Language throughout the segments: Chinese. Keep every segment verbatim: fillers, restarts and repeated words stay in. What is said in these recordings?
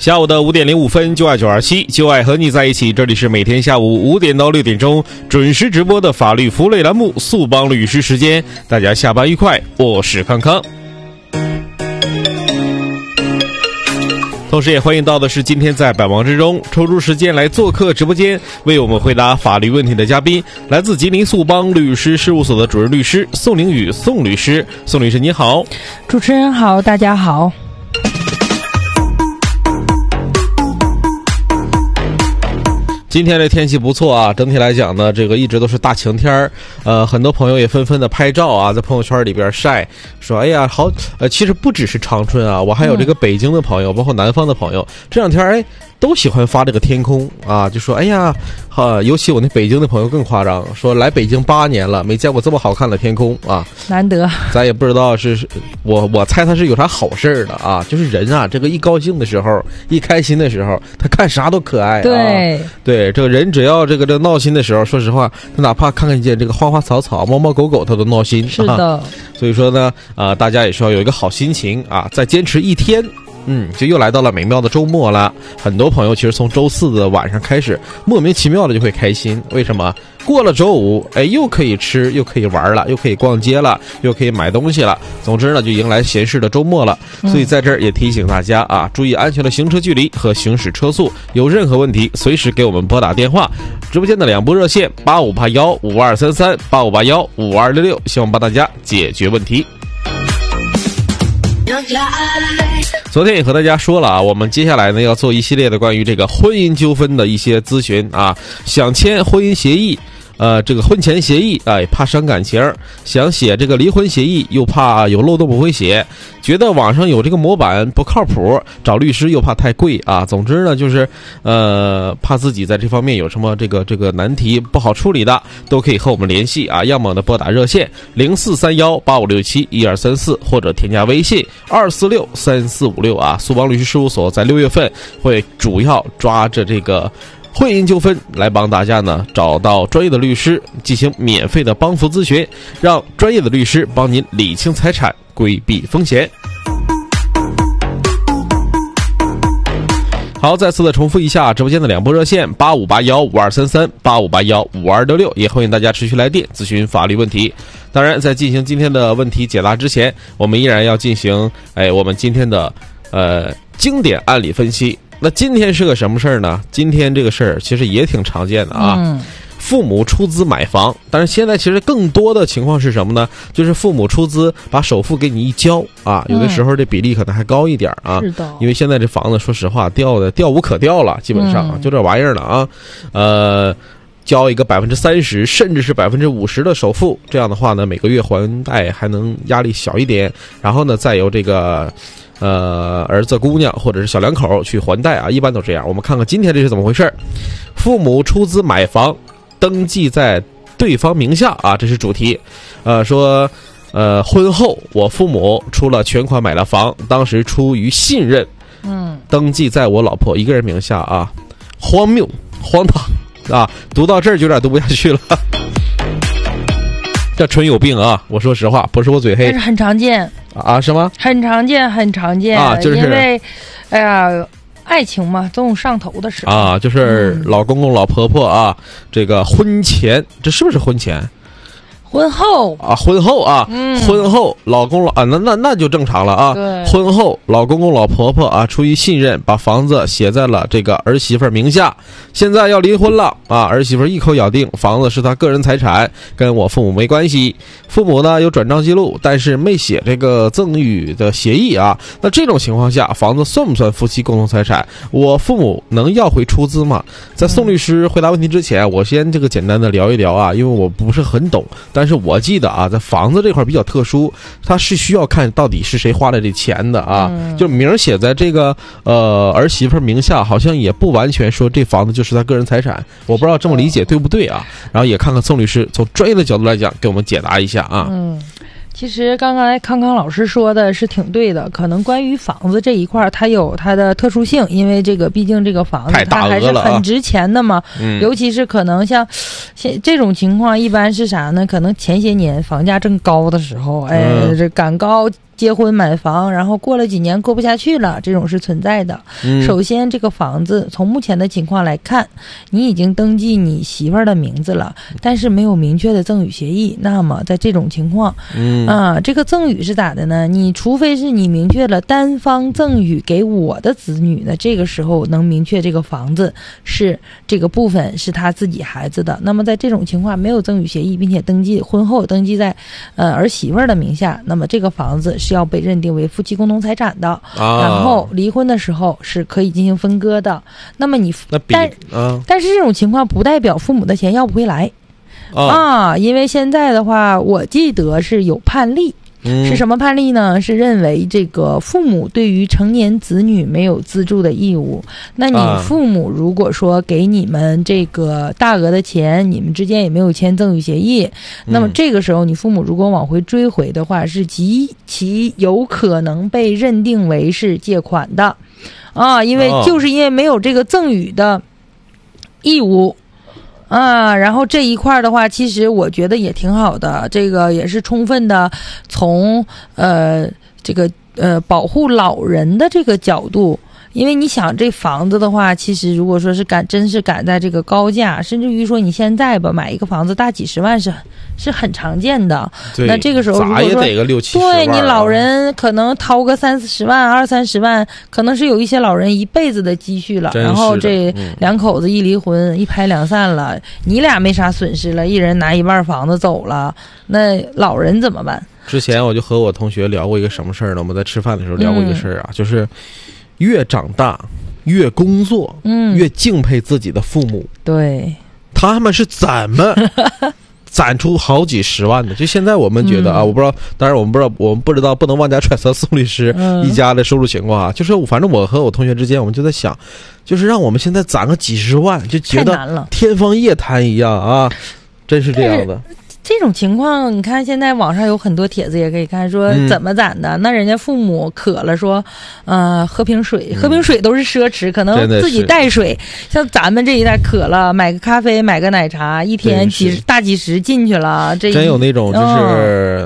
下午的五点零五分，就爱九二七，就爱和你在一起。这里是每天下午五点到六点钟准时直播的法律服务类栏目速帮律师时间。大家下班愉快，我是康康。同时也欢迎到的是今天在百忙之中抽出时间来做客直播间为我们回答法律问题的嘉宾，来自吉林速帮律师事务所的主任律师宋凌宇宋律师。宋律师你好。 主持人好，大家好。 今天的天气不错啊，整体来讲呢，这个一直都是大晴天儿，呃，很多朋友也纷纷的拍照啊，在朋友圈里边晒，说哎呀好，呃，其实不只是长春啊，我还有这个北京的朋友，包括南方的朋友，这两天哎都喜欢发这个天空啊，就说哎呀，哈，尤其我那北京的朋友更夸张，说来北京八年了，没见过这么好看的天空啊， 难得。 咱也不知道是我我猜他是有啥好事的啊，就是人啊，这个一高兴的时候，一开心的时候，他看啥都可爱啊。 对对。这个人只要这个这闹心的时候，说实话，他哪怕看看见这个花花草草、猫猫狗狗，他都闹心。 是的。 啊、所以说呢，啊、呃，大家也是要有一个好心情啊，再坚持一天。嗯，就又来到了美妙的周末了。很多朋友其实从周四的晚上开始，莫名其妙的就会开心。为什么？过了周五，哎，又可以吃，又可以玩了，又可以逛街了，又可以买东西了。总之呢，就迎来闲适的周末了。所以在这儿也提醒大家啊，注意安全的行车距离和行驶车速。有任何问题，随时给我们拨打电话。直播间的两部热线八五八幺五二三三八五八幺五二六六，希望帮大家解决问题。昨天也和大家说了啊，我们接下来呢要做一系列的关于这个婚姻纠纷的一些咨询啊，想签婚姻协议，呃，这个婚前协议，哎，怕伤感情，想写这个离婚协议，又怕有漏洞不会写，觉得网上有这个模板不靠谱，找律师又怕太贵啊。总之呢，就是呃，怕自己在这方面有什么这个这个难题不好处理的，都可以和我们联系啊。要么呢拨打热线零四三幺八五六七一二三四，或者添加微信二四六三四五六啊。速帮律师事务所在六月份会主要抓着这个婚姻纠纷来帮大家呢找到专业的律师进行免费的帮扶咨询，让专业的律师帮您理清财产，规避风险。好，再次的重复一下直播间的两部热线八五八幺五二三三八五八幺五二六六，也欢迎大家持续来电咨询法律问题。当然在进行今天的问题解答之前，我们依然要进行哎我们今天的呃经典案例分析。那今天是个什么事儿呢？今天这个事儿其实也挺常见的啊。嗯，父母出资买房，但是现在其实更多的情况是什么呢？就是父母出资把首付给你一交啊，有的时候这比例可能还高一点啊。是的，因为现在这房子说实话掉的掉无可掉了，基本上、嗯、就这玩意儿了啊。呃，交一个百分之三十甚至是百分之五十的首付，这样的话呢，每个月还贷还能压力小一点，然后呢，再由这个。呃，儿子、姑娘或者是小两口去还贷啊，一般都这样。我们看看今天这是怎么回事。父母出资买房，登记在对方名下啊，这是主题。呃，说呃，婚后我父母出了全款买了房，当时出于信任，嗯，登记在我老婆一个人名下啊，荒谬、荒唐啊！读到这儿就有点读不下去了。这纯有病啊！我说实话，不是我嘴黑， 但是很常见啊？什么？ 很常见，很常见啊！就是因为，哎呀，爱情嘛，总有上头的时候啊。就是老公公、老婆婆啊，这个婚前，这是不是婚前？ 婚后啊，婚后啊，嗯、婚后老公老啊，那那那就正常了啊。 对， 婚后老公公老婆婆啊，出于信任，把房子写在了这个儿媳妇名下。现在要离婚了啊，儿媳妇一口咬定房子是她个人财产，跟我父母没关系。父母呢有转账记录，但是没写这个赠与的协议啊。那这种情况下，房子算不算夫妻共同财产？我父母能要回出资吗？在宋律师回答问题之前，我先这个简单的聊一聊啊，因为我不是很懂。但是我记得啊，在房子这块比较特殊，它是需要看到底是谁花了这钱的啊。嗯、就名写在这个呃儿媳妇名下，好像也不完全说这房子就是他个人财产。我不知道这么理解对不对啊？然后也看看宋律师从专业的角度来讲，给我们解答一下啊。 嗯。其实刚才康康老师说的是挺对的，可能关于房子这一块它有它的特殊性，因为这个毕竟这个房子它还是很值钱的嘛、嗯、尤其是可能像这种情况一般是啥呢？可能前些年房价正高的时候，哎，这赶高结婚买房，然后过了几年过不下去了，这种是存在的。 嗯、 首先这个房子从目前的情况来看，你已经登记你媳妇儿的名字了，但是没有明确的赠与协议，那么在这种情况， 嗯啊，这个赠与是咋的呢？你除非是你明确了单方赠与给我的子女呢，这个时候能明确这个房子是这个部分是他自己孩子的。那么在这种情况没有赠与协议，并且登记婚后登记在呃儿媳妇儿的名下，那么这个房子是要被认定为夫妻共同财产的。 啊、 然后离婚的时候是可以进行分割的。那么你那比但、 啊、 但是这种情况不代表父母的钱要不回来。 啊, 啊，因为现在的话，我记得是有判例， 嗯、 是什么判例呢？是认为这个父母对于成年子女没有资助的义务。那你父母如果说给你们这个大额的钱，你们之间也没有签赠与协议，那么这个时候你父母如果往回追回的话，是极其有可能被认定为是借款的，啊，因为就是因为没有这个赠与的义务。啊，然后这一块的话，其实我觉得也挺好的，这个也是充分的从呃这个呃保护老人的这个角度。因为你想这房子的话，其实如果说是赶真是赶在这个高价，甚至于说你现在吧买一个房子大几十万是是很常见的。那这个时候如果说咋也得个六七十万、啊、 对你老人可能掏个三四十万二三十万，可能是有一些老人一辈子的积蓄了，然后这两口子一离婚、嗯、一拍两散了，你俩没啥损失了，一人拿一半房子走了，那老人怎么办？ 之前我就和我同学聊过一个什么事儿呢？我们在吃饭的时候聊过一个事儿啊、嗯、就是越长大越工作， 嗯， 越敬佩自己的父母。 对， 他们是怎么攒出好几十万的？就现在我们觉得啊，嗯、我不知道，当然我们不知道，我们不知道，不能妄加揣测宋律师一家的收入情况啊。嗯、就是反正我和我同学之间，我们就在想，就是让我们现在攒个几十万，就觉得天方夜谭一样啊，真是这样的。 这种情况，你看现在网上有很多帖子也可以看，说怎么攒的。嗯、那人家父母渴了说，呃，喝瓶水，喝瓶水都是奢侈，嗯、可能自己带水。像咱们这一代渴了，买个咖啡，买个奶茶，一天几十大几十进去了。这真有那种就是，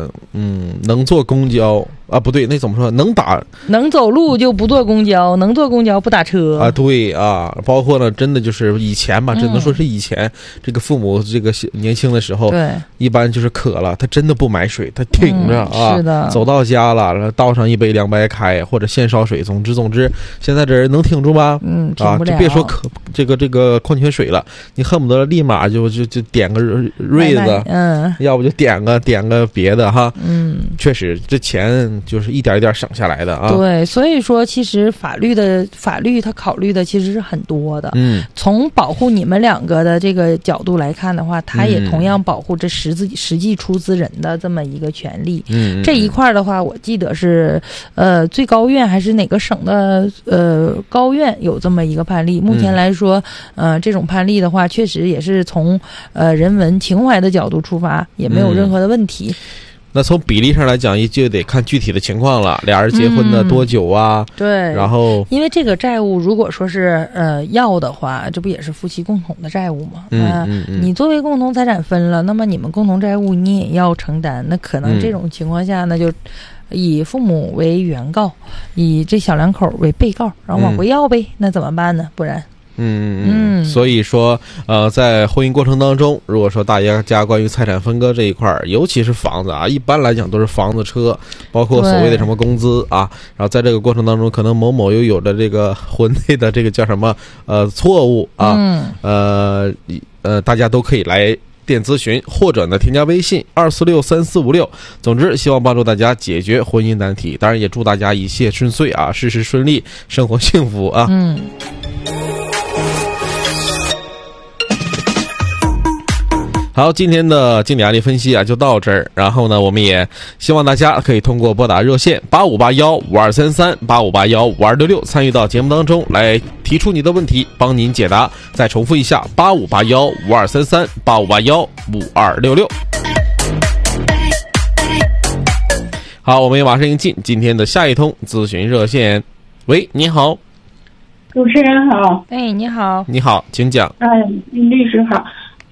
嗯，嗯能坐公交。啊，不对，那怎么说？能打能走路就不坐公交，能坐公交不打车啊？对啊，包括呢，真的就是以前吧，只能说是以前、嗯、这个父母这个年轻的时候， 对， 一般就是渴了，他真的不买水，他挺着、 嗯、 啊， 是的， 走到家了，倒上一杯凉白开或者现烧水，总之总之，现在这人能挺住吗？ 嗯， 啊，就别说渴这个这个矿泉水了，你恨不得立马就就就点个瑞子， 嗯， 要不就点个点个别的哈， 嗯， 确实这钱。就是一点一点省下来的啊。 对，所以说其实法律的法律它考虑的其实是很多的。 嗯， 从保护你们两个的这个角度来看的话，它也同样保护这实自实际出资人的这么一个权利。 嗯， 这一块的话，我记得是呃最高院还是哪个省的呃高院有这么一个判例。目前来说，呃这种判例的话，确实也是从呃人文情怀的角度出发，也没有任何的问题。嗯， 那从比例上来讲，也就得看具体的情况了。俩人结婚的多久啊？ 嗯、对， 然后因为这个债务如果说是呃要的话，这不也是夫妻共同的债务吗？ 嗯嗯嗯。 你作为共同财产分了，那么你们共同债务你也要承担。那可能这种情况下呢，就以父母为原告，以这小两口为被告，然后往回要呗。嗯、那怎么办呢？不然。 嗯嗯，所以说，呃，在婚姻过程当中，如果说大家关于财产分割这一块儿，尤其是房子啊，一般来讲都是房子、车，包括所谓的什么工资啊，然后在这个过程当中，可能某某又有着这个婚内的这个叫什么呃错误啊， 嗯、 呃呃，大家都可以来电咨询，或者呢添加微信二四六三四五六。总之，希望帮助大家解决婚姻难题，当然也祝大家一切顺遂啊，事事顺利，生活幸福啊。 嗯。 好，今天的经典案例分析啊就到这儿。然后呢，我们也希望大家可以通过拨打热线八五八幺五二三三八五八幺五二六六参与到节目当中来提出你的问题，帮您解答。再重复一下八五八幺五二三三八五八幺五二六六。好，我们也马上迎进今天的下一通咨询热线。喂，你好。 主持人好。 哎，你好。 你好，请讲。 哎，律师好。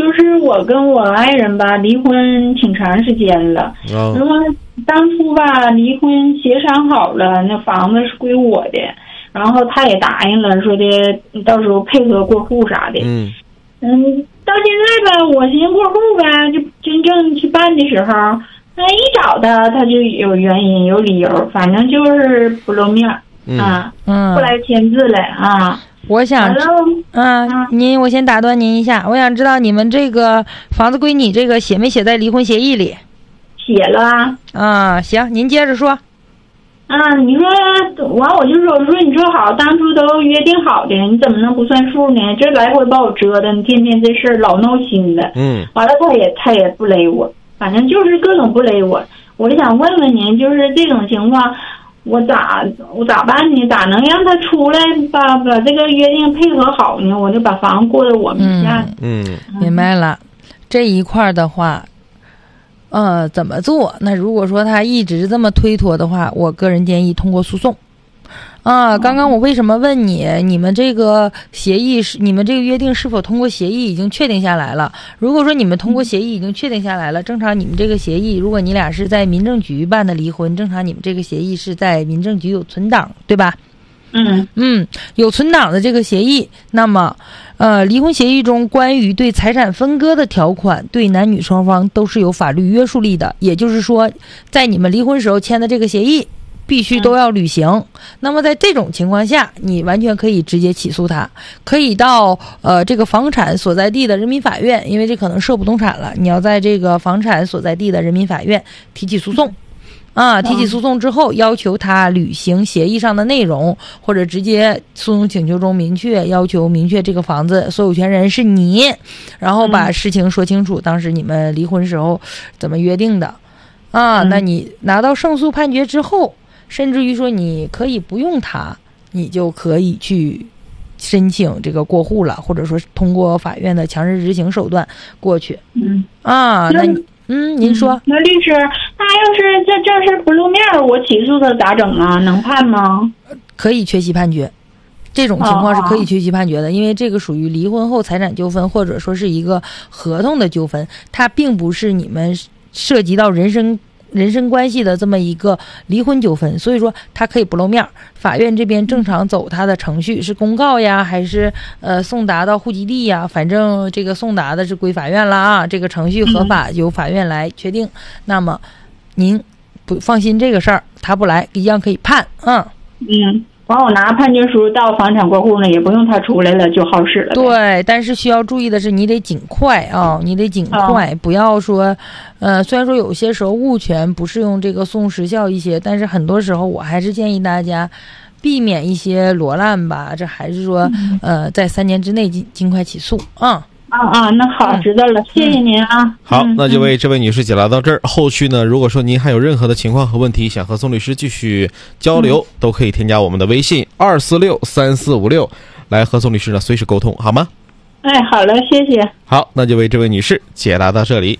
就是我跟我爱人吧，离婚挺长时间了。 哦。 然后当初吧，离婚协商好了，那房子是归我的，然后他也答应了，说的到时候配合过户啥的。 嗯。 嗯，到现在吧，我寻思过户呗，就真正去办的时候，那一找他，他就有原因有理由，反正就是不露面啊， 嗯， 不来签字了啊。 我想，嗯，您，我先打断您一下，我想知道你们这个房子归你，这个写没写在离婚协议里？ 写了。 啊，行，您接着说。 啊，你说完我就说，我说你说好，当初都约定好的，你怎么能不算数呢？这来回把我折腾，天天这事儿老闹心的。 嗯。 完了，他也他也不勒我，反正就是各种不勒我。我就想问问您，就是这种情况。我咋我咋办呢？咋能让他出来把把这个约定配合好呢？我就把房过到我名下。 嗯， 嗯明白了。这一块的话，呃，怎么做？那如果说他一直这么推脱的话，我个人建议通过诉讼。啊，刚刚我为什么问你，你们这个协议是你们这个约定是否通过协议已经确定下来了？如果说你们通过协议已经确定下来了，正常你们这个协议，如果你俩是在民政局办的离婚，正常你们这个协议是在民政局有存档，对吧？ 嗯嗯，有存档的这个协议，那么，呃，离婚协议中关于对财产分割的条款，对男女双方都是有法律约束力的。也就是说，在你们离婚时候签的这个协议。必须都要履行、嗯、那么在这种情况下，你完全可以直接起诉他，可以到呃这个房产所在地的人民法院，因为这可能涉不动产了，你要在这个房产所在地的人民法院提起诉讼啊，提起诉讼之后要求他履行协议上的内容，或者直接诉讼请求中明确要求明确这个房子所有权人是你，然后把事情说清楚，当时你们离婚时候怎么约定的啊，那你拿到胜诉判决之后，甚至于说你可以不用它，你就可以去申请这个过户了，或者说通过法院的强制执行手段过去。 嗯啊，那你嗯，您说、 嗯、那律师，那要是这这事不露面，我起诉他咋整啊？能判吗？ 可以缺席判决。这种情况是可以缺席判决的、哦、因为这个属于离婚后财产纠纷，或者说是一个合同的纠纷，它并不是你们涉及到人身人身关系的这么一个离婚纠纷，所以说它可以不露面。法院这边正常走它的程序，是公告呀，还是呃送达到户籍地呀？反正这个送达的是归法院了啊，这个程序合法由法院来确定。嗯、那么您不放心这个事儿，他不来一样可以判。嗯嗯。完我拿判决书到房产过户呢，也不用他出来了就好使了。 对，但是需要注意的是，你得尽快啊，你得尽快，哦、不要说，呃，虽然说有些时候物权不适用这个诉讼时效一些，但是很多时候我还是建议大家避免一些罗烂吧。这还是说，嗯、呃，在三年之内尽尽快起诉啊。 啊啊，那好，知道了，谢谢您啊。 好，那就为这位女士解答到这儿。后续呢，如果说您还有任何的情况和问题，想和宋律师继续交流，都可以添加我们的微信二四六三四五六，来和宋律师呢随时沟通，好吗？ 哎，好了，谢谢。 好，那就为这位女士解答到这里。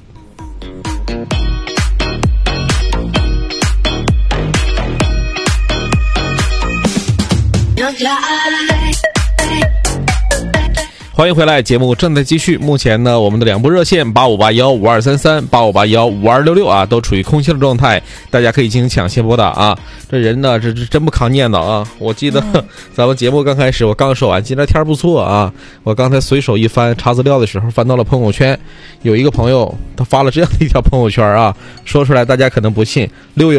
欢迎回来，节目正在继续。目前呢，我们的两部热线八五八幺五二三三、八五八幺五二六六啊，都处于空气的状态，大家可以进行抢先拨打啊。这人呢，这这真不扛念叨啊！我记得、嗯、咱们节目刚开始，我刚说完，今天天不错啊。我刚才随手一翻查资料的时候，翻到了朋友圈，有一个朋友他发了这样的一条朋友圈啊，说出来大家可能不信。六月